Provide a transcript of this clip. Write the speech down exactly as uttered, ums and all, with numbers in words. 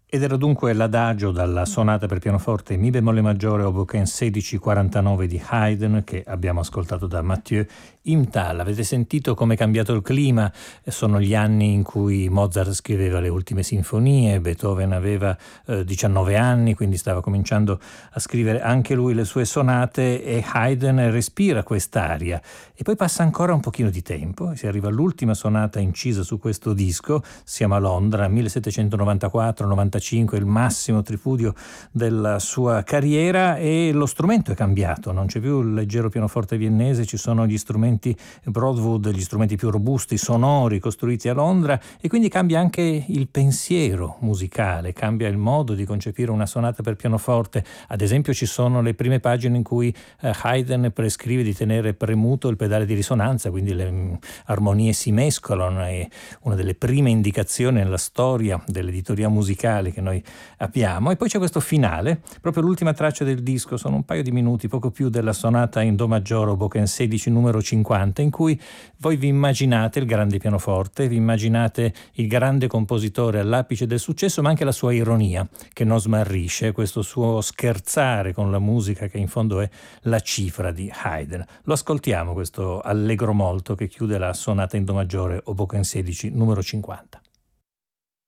Ed era dunque l'adagio dalla sonata per pianoforte Mi bemolle maggiore opus sedici quarantanove di Haydn che abbiamo ascoltato da Mathieu Imtal. Avete sentito come è cambiato il clima? Sono gli anni in cui Mozart scriveva le ultime sinfonie, Beethoven aveva eh, diciannove anni, quindi stava cominciando a scrivere anche lui le sue sonate, e Haydn respira quest'aria. E poi passa ancora un pochino di tempo e si arriva all'ultima sonata incisa su questo disco. Siamo a Londra, millesettecentonovantaquattro novantacinque, il massimo tripudio della sua carriera, e lo strumento è cambiato, non c'è più il leggero pianoforte viennese, ci sono gli strumenti Broadwood, gli strumenti più robusti, sonori, costruiti a Londra, e quindi cambia anche il pensiero musicale, cambia il modo di concepire una sonata per pianoforte. Ad esempio ci sono le prime pagine in cui eh, Haydn prescrive di tenere premuto il pedale di risonanza, quindi le mh, armonie si mescolano. È una delle prime indicazioni nella storia dell'editoria musicale che noi abbiamo. E poi c'è questo finale, proprio l'ultima traccia del disco, sono un paio di minuti, poco più, della sonata in do maggiore opus sedici numero cinquanta, in cui voi vi immaginate il grande pianoforte, vi immaginate il grande compositore all'apice del successo, ma anche la sua ironia che non smarrisce, questo suo scherzare con la musica che in fondo è la cifra di Haydn. Lo ascoltiamo, questo allegro molto che chiude la sonata in do maggiore opus sedici numero cinquanta.